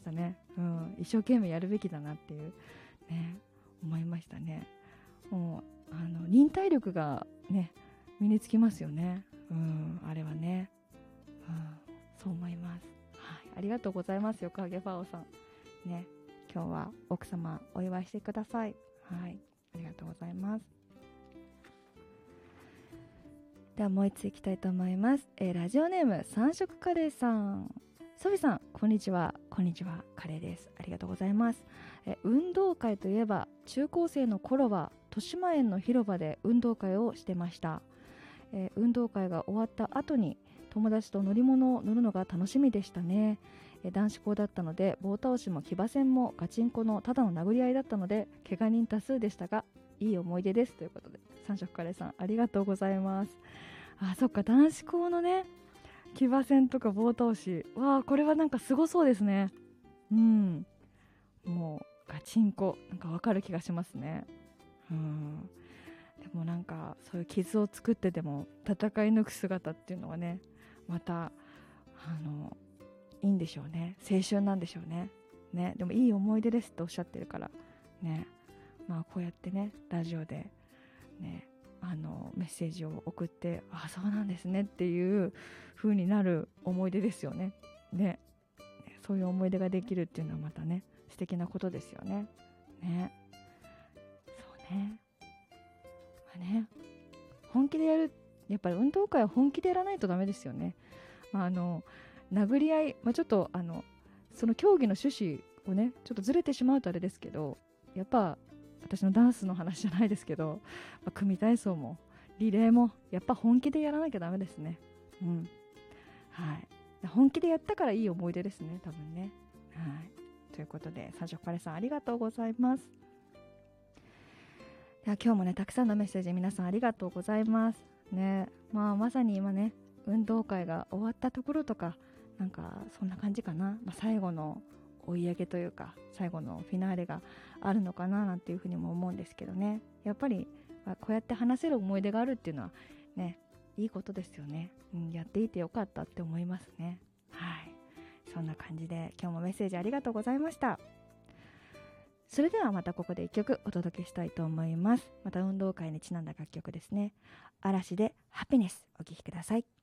したね。一生懸命やるべきだなっていうね、思いましたね。もう忍耐力がね身につきますよね。あれはね、そう思います。はい、ありがとうございます。横ハゲファオさんね、今日は奥様お祝いしてください。はい、ありがとうございます。ではもう一ついきたいと思います。ラジオネーム三色カレーさん。ソビさん、こんにちは。こんにちは、カレーです。ありがとうございます。運動会といえば中高生の頃は豊島園の広場で運動会をしてました。運動会が終わった後に友達と乗り物を乗るのが楽しみでしたね。男子校だったので棒倒しも騎馬戦もガチンコのただの殴り合いだったので怪我人多数でしたがいい思い出ですということで、三色カレーさんありがとうございます。そっか、男子校のね騎馬戦とか棒倒しはこれはなんかすごそうですね。もうガチンコなんかわかる気がしますね。でもなんかそういう傷を作ってでも戦い抜く姿っていうのはね、またいいんでしょうね。青春なんでしょうね。でもいい思い出ですっておっしゃってるからね、こうやってねラジオでねメッセージを送って、そうなんですねっていう風になる思い出ですよね。そういう思い出ができるっていうのはまたね素敵なことですよね。そうね。本気でやる、やっぱり運動会は本気でやらないとダメですよね。殴り合い、ちょっとその競技の趣旨をねちょっとずれてしまうとあれですけど、やっぱ私のダンスの話じゃないですけど、組体操もリレーもやっぱ本気でやらなきゃダメですね。本気でやったからいい思い出ですね、多分ね。ということで三色カレーさんありがとうございます。では今日もねたくさんのメッセージ皆さんありがとうございますね。まさに今ね運動会が終わったところとかなんかそんな感じかな。最後の追い上げというか最後のフィナーレがあるのかななんていうふうにも思うんですけどね。やっぱりこうやって話せる思い出があるっていうのはねいいことですよね。やっていてよかったって思いますね。そんな感じで今日もメッセージありがとうございました。それではまたここで1曲お届けしたいと思います。また運動会にちなんだ楽曲ですね。嵐でハピネスお聴きください。